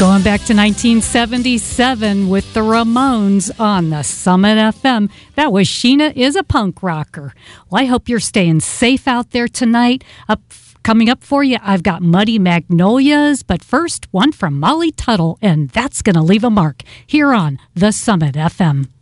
Going back to 1977 with the Ramones on the Summit FM. That was Sheena is a Punk Rocker. Well, I hope you're staying safe out there tonight. Coming up for you, I've got Muddy Magnolias, but first, one from Molly Tuttle, and that's going to leave a mark here on the Summit FM.